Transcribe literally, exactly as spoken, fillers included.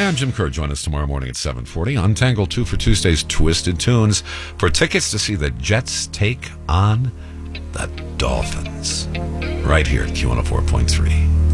Hi, I'm Jim Kerr. Join us tomorrow morning at seven forty. Untangle two for Tuesday's Twisted Tunes for tickets to see the Jets take on the Dolphins. Right here at Q one oh four point three.